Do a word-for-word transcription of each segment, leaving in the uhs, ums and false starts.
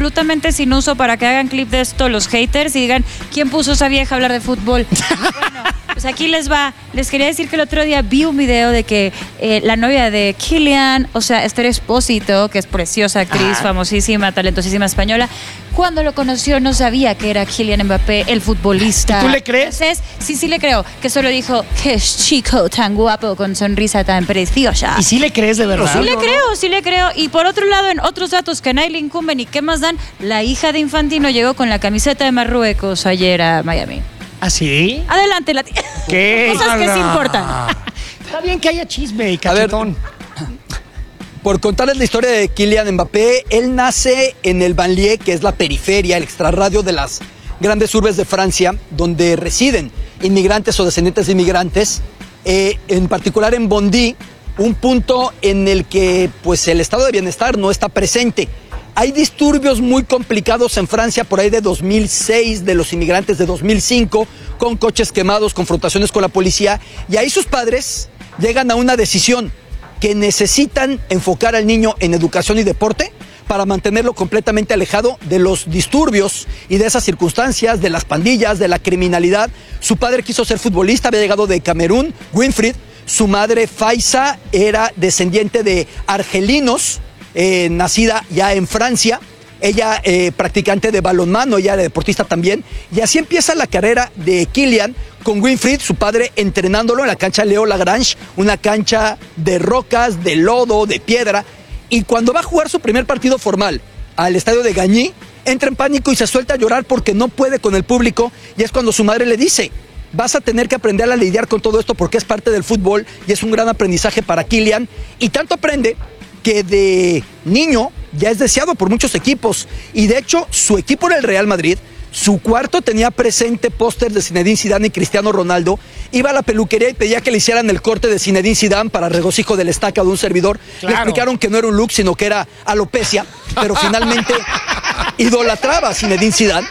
absolutamente sin uso para que hagan clip de esto los haters y digan, ¿quién puso a esa vieja a hablar de fútbol? Bueno, pues aquí les va. Les quería decir que el otro día vi un video de que eh, la novia de Kylian, o sea, Esther Espósito, que es preciosa actriz, Ajá. famosísima, talentosísima española, cuando lo conoció no sabía que era Kylian Mbappé, el futbolista. ¿Y tú le crees? Entonces, sí, sí le creo. Que solo dijo, qué chico tan guapo, con sonrisa tan preciosa. ¿Y sí le crees de verdad? Sí le creo, sí le creo. Y por otro lado, en otros datos que a nadie le incumben y qué más dan, la hija de Infantino llegó con la camiseta de Marruecos ayer a Miami. ¿Ah, sí? Adelante, la tía. ¿Qué? Cosas que se importan. Está bien que haya chisme y cachetón. Por contarles la historia de Kylian Mbappé, él nace en el Banlieue, que es la periferia, el extrarradio de las grandes urbes de Francia, donde residen inmigrantes o descendientes de inmigrantes, eh, en particular en Bondy, un punto en el que pues, el estado de bienestar no está presente. Hay disturbios muy complicados en Francia por ahí de dos mil seis, de los inmigrantes de dos mil cinco, con coches quemados, confrontaciones con la policía, y ahí sus padres llegan a una decisión, que necesitan enfocar al niño en educación y deporte para mantenerlo completamente alejado de los disturbios y de esas circunstancias, de las pandillas, de la criminalidad. Su padre quiso ser futbolista, había llegado de Camerún, Winfried. Su madre, Faiza, era descendiente de argelinos, eh, nacida ya en Francia. Ella eh, practicante de balonmano, ella era deportista también. Y así empieza la carrera de Kylian con Winfried, su padre, entrenándolo en la cancha Leo Lagrange, una cancha de rocas, de lodo, de piedra. Y cuando va a jugar su primer partido formal al estadio de Gagny, entra en pánico y se suelta a llorar porque no puede con el público. Y es cuando su madre le dice, vas a tener que aprender a lidiar con todo esto porque es parte del fútbol y es un gran aprendizaje para Kylian. Y tanto aprende que de niño ya es deseado por muchos equipos. Y de hecho, su equipo era el Real Madrid. Su cuarto tenía presente póster de Zinedine Zidane y Cristiano Ronaldo. Iba a la peluquería y pedía que le hicieran el corte de Zinedine Zidane para regocijo del estaca de un servidor. Claro. Le explicaron que no era un look, sino que era alopecia. Pero finalmente idolatraba a Zinedine Zidane.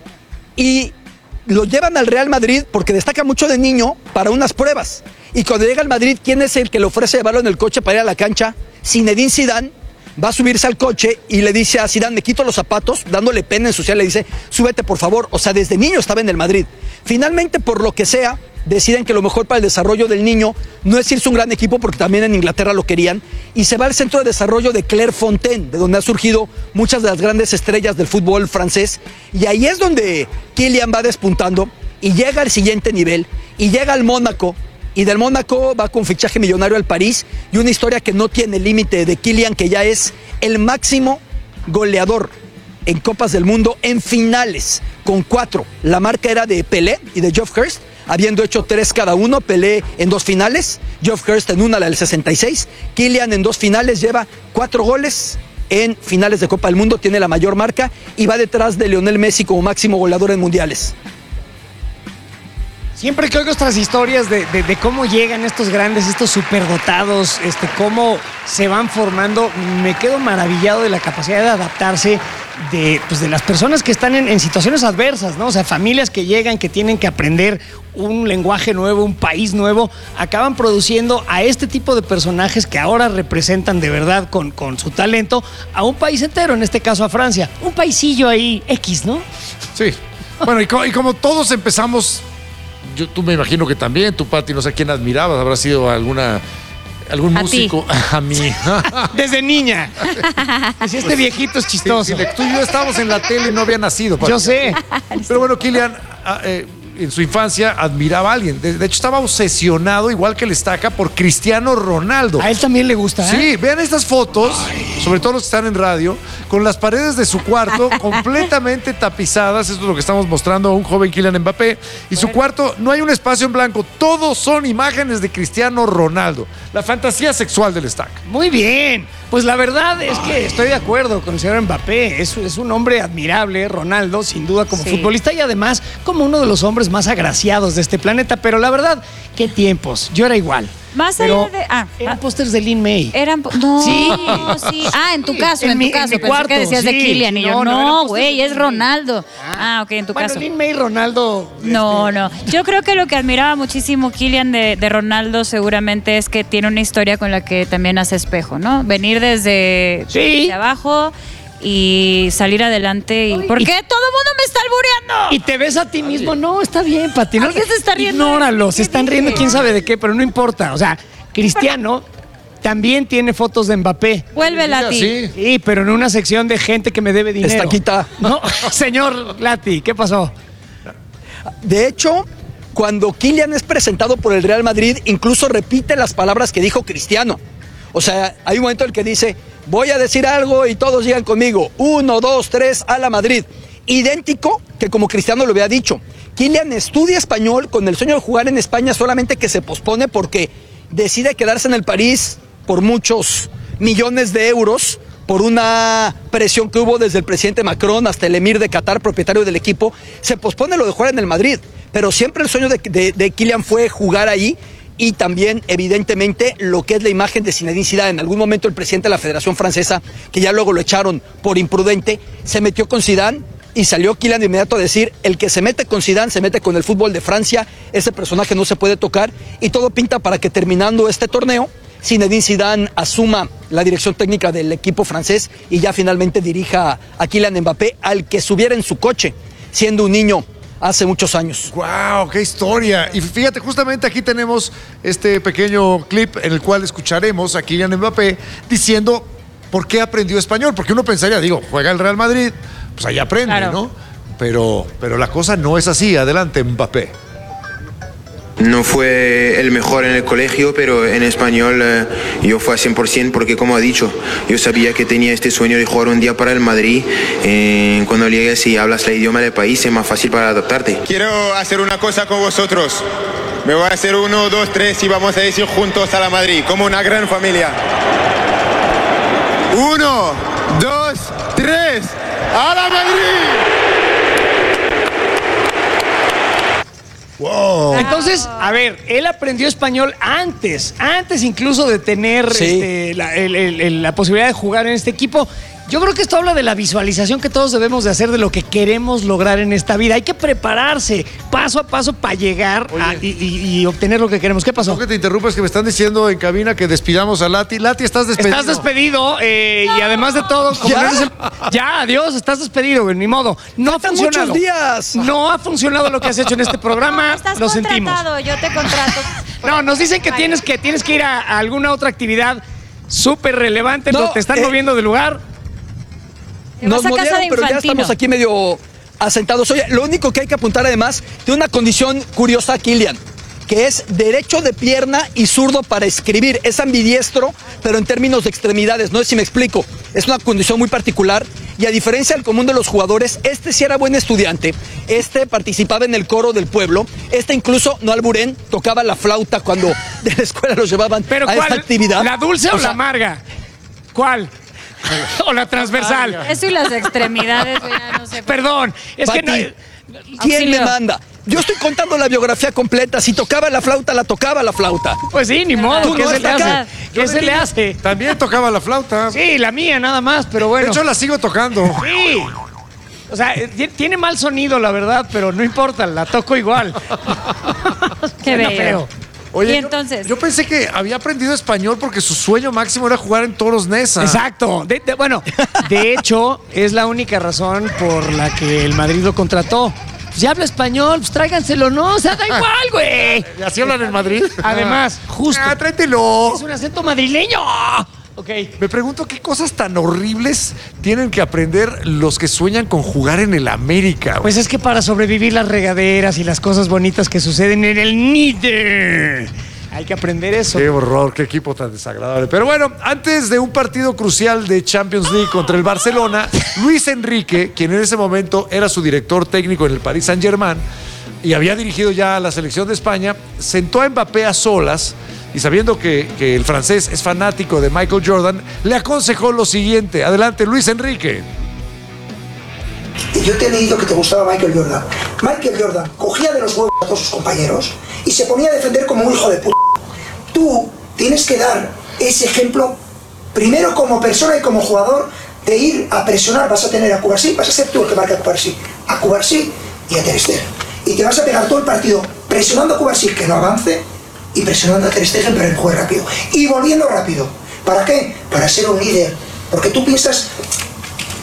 Y lo llevan al Real Madrid porque destaca mucho de niño para unas pruebas. Y cuando llega al Madrid, ¿quién es el que le ofrece llevarlo en el coche para ir a la cancha? Zinedine Zidane. Va a subirse al coche y le dice a Zidane, me quito los zapatos, dándole pena en social, le dice, súbete por favor. O sea, desde niño estaba en el Madrid. Finalmente, por lo que sea, deciden que lo mejor para el desarrollo del niño no es irse a un gran equipo, porque también en Inglaterra lo querían, y se va al centro de desarrollo de Clairefontaine, de donde han surgido muchas de las grandes estrellas del fútbol francés. Y ahí es donde Kylian va despuntando y llega al siguiente nivel, y llega al Mónaco. Y del Mónaco va con fichaje millonario al París, y una historia que no tiene límite de Kylian, que ya es el máximo goleador en Copas del Mundo en finales, con cuatro. La marca era de Pelé y de Geoff Hurst, habiendo hecho tres cada uno. Pelé en dos finales, Geoff Hurst en una, la del sesenta y seis. Kylian en dos finales lleva cuatro goles en finales de Copa del Mundo, tiene la mayor marca y va detrás de Lionel Messi como máximo goleador en mundiales. Siempre que oigo estas historias de, de, de cómo llegan estos grandes, estos superdotados, este, cómo se van formando, me quedo maravillado de la capacidad de adaptarse de, pues, de las personas que están en, en situaciones adversas, ¿no? O sea, familias que llegan, que tienen que aprender un lenguaje nuevo, un país nuevo, acaban produciendo a este tipo de personajes que ahora representan de verdad con, con su talento a un país entero, en este caso a Francia. Un paisillo ahí X, ¿no? Sí. Bueno, y como, y como todos empezamos... Yo, tú me imagino que también, tú, Pati, no sé a quién admirabas, habrá sido alguna, algún a músico. Ti. A mí. Desde niña. Si este viejito es chistoso. Sí, sí, tú y yo estábamos en la tele y no había nacido, Pati. Yo sé. Pero bueno, Kylian, eh, en su infancia admiraba a alguien. De, de hecho, estaba obsesionado, igual que el Estaca, por Cristiano Ronaldo. ¿A él también le gusta? Sí, vean estas fotos, Ay. sobre todo los que están en radio, con las paredes de su cuarto completamente tapizadas. Esto es lo que estamos mostrando a un joven Kylian Mbappé. Y su cuarto, no hay un espacio en blanco. Todos son imágenes de Cristiano Ronaldo. La fantasía sexual del Estaca. Muy bien. Pues la verdad es que estoy de acuerdo con el señor Mbappé. Es, es un hombre admirable, Ronaldo, sin duda, como sí. futbolista y además como uno de los hombres más agraciados de este planeta. Pero la verdad, qué tiempos. Yo era igual. Más Pero allá de... Ah, eran pósters de Lin May. Eran... No, sí. sí. Ah, en tu caso, en, en tu mi, caso. En mi Pensé cuarto, que decías sí. de Kylian. Y yo, no, güey, no, es Ronaldo. Ah. ah, ok, en tu bueno, caso. Lin May, Ronaldo... No, este... no. Yo creo que lo que admiraba muchísimo Kylian de, de Ronaldo seguramente es que tiene una historia con la que también hace espejo, ¿no? Venir desde, sí. desde abajo... y salir adelante. Y, ¿por qué todo el mundo me está albureando? Y te ves a ti mismo. No, está bien, Pati. No, ¿Alguien se está riendo? Ignóralo. Se ¿Qué están dije? riendo quién sabe de qué, pero no importa. O sea, Cristiano también tiene fotos de Mbappé. Vuélvela a ti. Sí. Sí, pero en una sección de gente que me debe dinero. Está quita. No, señor Lati, ¿qué pasó? De hecho, cuando Kylian es presentado por el Real Madrid, incluso repite las palabras que dijo Cristiano. O sea, hay un momento en el que dice, voy a decir algo y todos digan conmigo, uno, dos, tres, a la Madrid. Idéntico que como Cristiano lo había dicho. Kylian estudia español con el sueño de jugar en España, solamente que se pospone porque decide quedarse en el París por muchos millones de euros, por una presión que hubo desde el presidente Macron hasta el emir de Qatar, propietario del equipo. Se pospone lo de jugar en el Madrid, pero siempre el sueño de, de, de Kylian fue jugar ahí. Y también, evidentemente, lo que es la imagen de Zinedine Zidane. En algún momento el presidente de la Federación Francesa, que ya luego lo echaron por imprudente, se metió con Zidane y salió Kylian de inmediato a decir, el que se mete con Zidane se mete con el fútbol de Francia, ese personaje no se puede tocar, y todo pinta para que terminando este torneo, Zinedine Zidane asuma la dirección técnica del equipo francés y ya finalmente dirija a Kylian Mbappé, al que subiera en su coche, siendo un niño hace muchos años. ¡Wow! ¡Qué historia! Y fíjate, justamente aquí tenemos este pequeño clip en el cual escucharemos a Kylian Mbappé diciendo por qué aprendió español. Porque uno pensaría, digo, juega el Real Madrid, pues ahí aprende, Claro. ¿no? Pero, pero la cosa no es así. Adelante, Mbappé. No fue el mejor en el colegio, pero en español eh, yo fui a cien por ciento porque, como ha dicho, yo sabía que tenía este sueño de jugar un día para el Madrid. Eh, cuando llegues y hablas el idioma del país es más fácil para adaptarte. Quiero hacer una cosa con vosotros. Me voy a hacer uno, dos, tres y vamos a decir juntos a la Madrid, como una gran familia. Uno, dos, tres, ¡a la Madrid! ¡Wow! Entonces, a ver, él aprendió español antes, antes incluso de tener Sí. este, la, el- el- el- la posibilidad de jugar en este equipo. Yo creo que esto habla de la visualización que todos debemos de hacer de lo que queremos lograr en esta vida. Hay que prepararse paso a paso para llegar a- y, y- y obtener lo que queremos. ¿Qué pasó? No que te interrumpas, que me están diciendo en cabina que despidamos a Lati. Lati, estás despedido. Estás despedido eh, y además de todo, como ¿Ya? no eres el- ya, adiós, estás despedido, güey, ni modo. No ha Faltan funcionado. muchos días. No ha funcionado lo que has hecho en este programa. Estás Lo sentimos. contratado, yo te contrato. No, nos dicen que tienes que, tienes que ir a, a alguna otra actividad súper relevante. No, No, te están eh, moviendo de lugar. Te vas Nos a casa movieron, de pero ya Infantino. estamos aquí medio asentados. Oye, lo único que hay que apuntar además, tiene una condición curiosa Kylian, que es derecho de pierna y zurdo para escribir. Es ambidiestro, pero en términos de extremidades, no sé si me explico. Es una condición muy particular y a diferencia del común de los jugadores, este sí era buen estudiante, este participaba en el coro del pueblo, este incluso, no alburen, tocaba la flauta cuando de la escuela los llevaban Pero a ¿cuál? esta actividad. ¿La dulce o, O sea, la amarga? ¿Cuál? ¿O la transversal? Eso y las extremidades, yo ya no sé. Perdón, es que Pati, no. ¿quién Auxilio. me manda? Yo estoy contando la biografía completa. Si tocaba la flauta, la tocaba la flauta. Pues sí, ni modo. Tú ¿Qué no se le estás hace? acá. ¿Qué se le hace? También tocaba la flauta. Sí, la mía nada más, pero De bueno. hecho, la sigo tocando. Sí. O sea, eh, ti- tiene mal sonido, la verdad, pero no importa, la toco igual. Qué Suena bello. feo. Y yo- entonces, Yo, pensé que había aprendido español porque su sueño máximo era jugar en Toros Neza. Exacto. De- de- bueno, de hecho, es la única razón por la que el Madrid lo contrató. Pues ya habla español, pues tráiganselo, ¿no? O sea, da igual, güey. ¿Y así hablan en Madrid? Además, justo. Ah, tráetelo. Es un acento madrileño. Ok. Me pregunto qué cosas tan horribles tienen que aprender los que sueñan con jugar en el América. güey. Pues es que para sobrevivir las regaderas y las cosas bonitas que suceden en el Níder, hay que aprender eso. Qué horror, qué equipo tan desagradable. Pero bueno, antes de un partido crucial de Champions League contra el Barcelona, Luis Enrique, quien en ese momento era su director técnico en el Paris Saint-Germain y había dirigido ya a la selección de España, sentó a Mbappé a solas y sabiendo que, que el francés es fanático de Michael Jordan, le aconsejó lo siguiente. Adelante, Luis Enrique. Yo te he leído que te gustaba Michael Jordan. Michael Jordan cogía de los huevos a todos sus compañeros y se ponía a defender como un hijo de puta. Tú tienes que dar ese ejemplo primero como persona y como jugador de ir a presionar. Vas a tener a Cubarsí, vas a ser tú el que marca a Cubarsí, a Cubarsí y a Ter Stegen. Y te vas a pegar todo el partido presionando a Cubarsí que no avance y presionando a Ter Stegen para que juegue rápido. Y volviendo rápido. ¿Para qué? Para ser un líder. Porque tú piensas...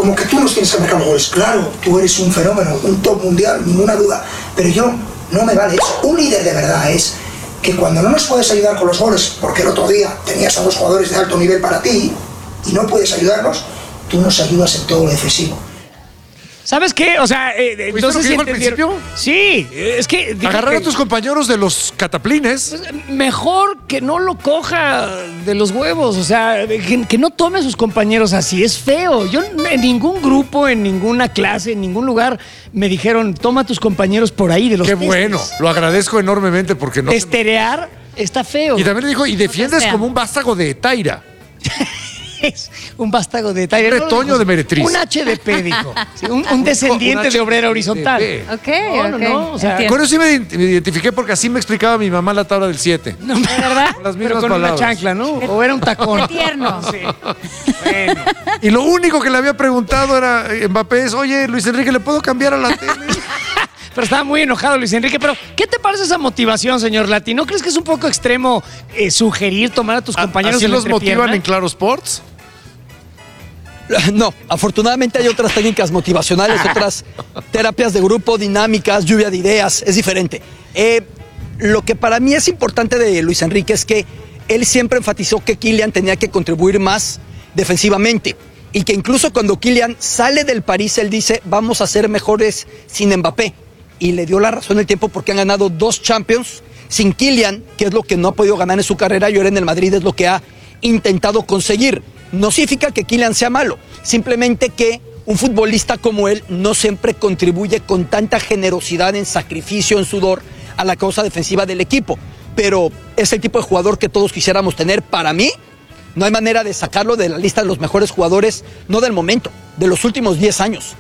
como que tú nos tienes que marcar los goles. Claro, tú eres un fenómeno, un top mundial, ninguna duda. Pero yo, no me vale eso. Un líder de verdad es que cuando no nos puedes ayudar con los goles, porque el otro día tenías a dos jugadores de alto nivel para ti y no puedes ayudarnos, tú nos ayudas en todo lo defensivo. ¿Sabes qué? O sea, eh, ¿Viste no lo sé que si dijo al entendieron. principio? Sí, es que... dijo Agarrar que- a tus compañeros de los cataplines. Mejor que no lo coja de los huevos, o sea, que, que no tome a sus compañeros así, es feo. Yo en ningún grupo, en ninguna clase, en ningún lugar me dijeron, toma a tus compañeros por ahí de los Qué testes. bueno, lo agradezco enormemente porque no... Esterear está feo. Y también le dijo, y defiendes sea. como un vástago de Taira. Es un vástago de Taira. Un retoño No, dijo, de meretriz. Un H D P, dijo. Sí, un, un descendiente Un de obrera H D P. horizontal. Ok, No, no, ok. no, o sea, Entiendo. Con eso sí me ident- me identifiqué porque así me explicaba mi mamá la tabla del siete. No, ¿De verdad? Con las pero mismas con palabras. una chancla, ¿no? O era un tacón. Qué tierno. Sí. Bueno. Y lo único que le había preguntado era eh, Mbappé es, oye, Luis Enrique, ¿le puedo cambiar a la tele? Pero estaba muy enojado Luis Enrique. Pero, ¿qué te parece esa motivación, señor Lati? ¿No crees que es un poco extremo eh, sugerir tomar a tus compañeros ¿Así en la los motivan entrepierna? en Claro Sports? No, afortunadamente hay otras técnicas motivacionales, otras terapias de grupo, dinámicas, lluvia de ideas, es diferente. Eh, lo que para mí es importante de Luis Enrique es que él siempre enfatizó que Kylian tenía que contribuir más defensivamente y que incluso cuando Kylian sale del París, él dice, vamos a ser mejores sin Mbappé. Y le dio la razón el tiempo porque han ganado dos Champions sin Kylian, que es lo que no ha podido ganar en su carrera, y ahora en el Madrid es lo que ha intentado conseguir. No significa que Kylian sea malo, simplemente que un futbolista como él no siempre contribuye con tanta generosidad en sacrificio, en sudor, a la causa defensiva del equipo. Pero es el tipo de jugador que todos quisiéramos tener. Para mí, no hay manera de sacarlo de la lista de los mejores jugadores, no del momento, de los últimos diez años.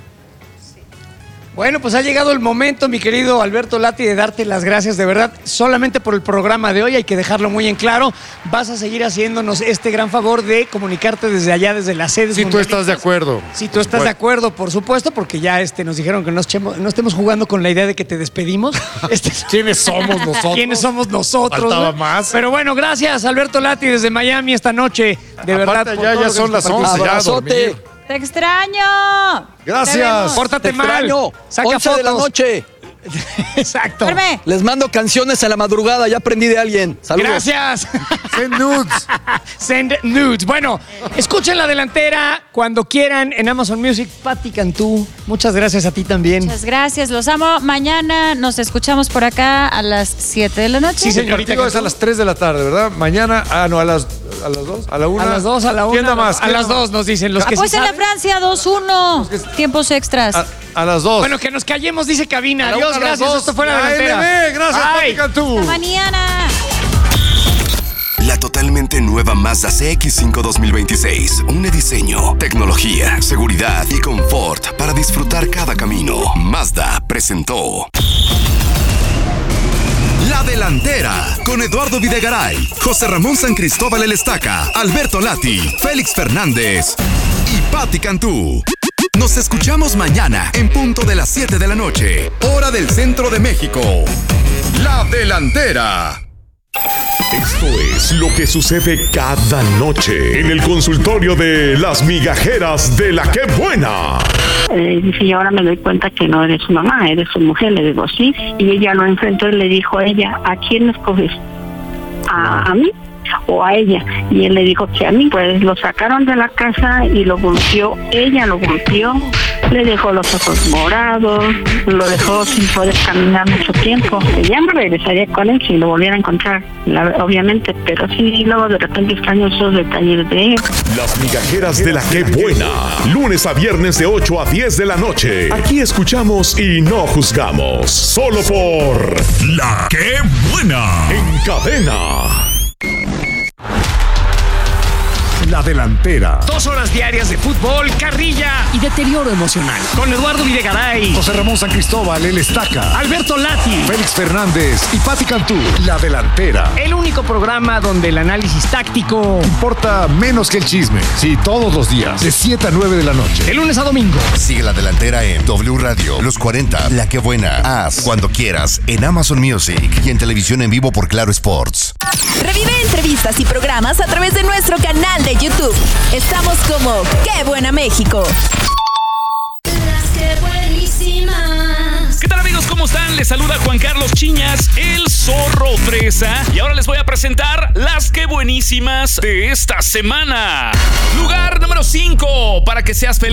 Bueno, pues ha llegado el momento, mi querido Alberto Lati, de darte las gracias de verdad solamente por el programa de hoy. Hay que dejarlo muy en claro. Vas a seguir haciéndonos este gran favor de comunicarte desde allá, desde las sedes. Si tú estás de acuerdo. Si tú estás de acuerdo, por supuesto, porque ya este, nos dijeron que no, echemos- no estemos jugando con la idea de que te despedimos. Este, ¿Quiénes somos nosotros? ¿Quiénes somos nosotros? Faltaba ¿no? más. Pero bueno, gracias, Alberto Lati, desde Miami esta noche. De Aparte, verdad. por ya- todo ya lo que son nos las compartiste. once, ya a Abrazote. dormir. ¡Te extraño! Gracias. Te vemos. Pórtate Te mal. extraño. Saca once de la fotos. noche. Exacto. Duerme. Les mando canciones a la madrugada, ya aprendí de alguien. Saludos. Gracias. Send nudes. Send nudes. Bueno, escuchen La Delantera cuando quieran en Amazon Music. Pati Cantú, muchas gracias a ti también. Muchas gracias, los amo. Mañana nos escuchamos por acá a las siete de la noche. Sí, El señorita partido es a Cantú. las tres de la tarde, ¿verdad? Mañana, ah, no, a las, a las dos, a la una. A las dos, a la una. ¿Quién da más? A ¿Quién las da más? dos nos dicen los que sí Apuesten a saben. Francia dos uno. Tiempos extras. A, a las dos. Bueno, que nos callemos, dice Cabina. A la Adiós, una, a las gracias. dos. Esto fue La La Delantera. N B, gracias, Pati Bye. Cantú. Hasta mañana. La totalmente nueva Mazda C X cinco dos mil veintiséis. Un diseño, tecnología, seguridad y confort para disfrutar cada camino. Mazda presentó La Delantera con Eduardo Videgaray, José Ramón San Cristóbal El Estaca, Alberto Lati, Félix Fernández y Pati Cantú. Nos escuchamos mañana en punto de las siete de la noche, hora del centro de México. La Delantera. Esto es lo que sucede cada noche en el consultorio de las migajeras de la que buena. Eh, dice, y ahora me doy cuenta que no eres su mamá, eres su mujer. Le digo, sí. Y ella lo enfrentó y le dijo a ella, ¿a quién escoges? ¿A, a mí o a ella? Y él le dijo que a mí. Pues lo sacaron de la casa y lo golpeó. Ella lo golpeó, le dejó los ojos morados, lo dejó sin poder caminar mucho tiempo. Ya me regresaría con él si lo volviera a encontrar, la- obviamente, pero sí, luego de repente extraño esos detalles de él. Las migajeras de la que buena. Lunes a viernes de ocho a diez de la noche. Aquí escuchamos y no juzgamos. Solo por La que buena. En cadena. La Delantera. Dos horas diarias de fútbol, carrilla y deterioro emocional. Con Eduardo Videgaray, José Ramón San Cristóbal, El Estaca, Alberto Lati. Félix Fernández y Pati Cantú. La Delantera. El único programa donde el análisis táctico, Importa menos que el chisme. Sí, todos los días, de siete a nueve de la noche. de lunes a domingo. Sigue La Delantera en W Radio, Los cuarenta, La que buena. Haz cuando quieras en Amazon Music y en televisión en vivo por Claro Sports. Revive entrevistas y programas a través de nuestro canal de YouTube. Estamos como ¡Qué Buena México! ¿Cómo están? Les saluda Juan Carlos Chiñas, el Zorro Fresa. Y ahora les voy a presentar las que buenísimas de esta semana. Lugar número cinco, para que seas feliz.